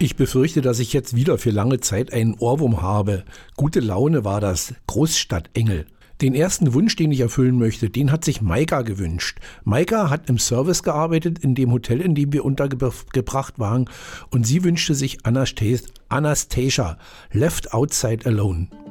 Ich befürchte, dass ich jetzt wieder für lange Zeit einen Ohrwurm habe. Gute Laune war das. Großstadtengel. Den ersten Wunsch, den ich erfüllen möchte, den hat sich Maika gewünscht. Maika hat im Service gearbeitet, in dem Hotel, in dem wir untergebracht waren. Und sie wünschte sich Anastasia, Left Outside Alone.